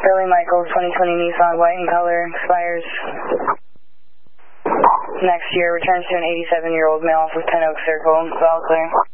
Charlie Michael, 2020 Nissan, white in color, expires next year, returns to an 87-year-old male off of 10 Oak Circle, all clear.